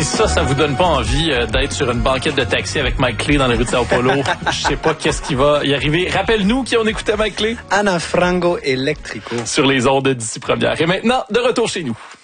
Si ça vous donne pas envie d'être sur une banquette de taxi avec Mike Clay dans les rues de Sao Paulo, je sais pas qu'est-ce qui va y arriver. Rappelle-nous qui on écoutait Mike Clay. Ana Frango Electrico. Sur les ondes d'ici première. Et maintenant, de retour chez nous.